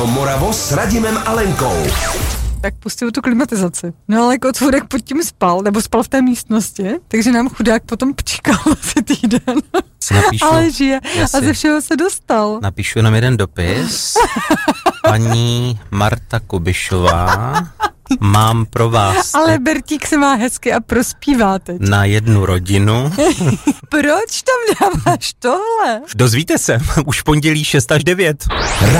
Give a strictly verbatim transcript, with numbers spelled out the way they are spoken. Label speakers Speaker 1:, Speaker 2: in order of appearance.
Speaker 1: Moravo s Radimem a Lenkou.
Speaker 2: Tak pustil tu klimatizaci. No ale Kocůrek pod tím spal, nebo spal v té místnosti, takže nám chudák potom pčíkal asi týden.
Speaker 3: Napíšu,
Speaker 2: ale žije
Speaker 3: jasně.
Speaker 2: a ze všeho se dostal.
Speaker 3: Napíšu jenom jeden dopis. Paní Marta Kubišová, mám pro vás
Speaker 2: Ale Bertík se má hezky a prospívá teď.
Speaker 3: na jednu rodinu.
Speaker 2: Proč tam dáváš tohle?
Speaker 3: Dozvíte se, už v pondělí šest až devět.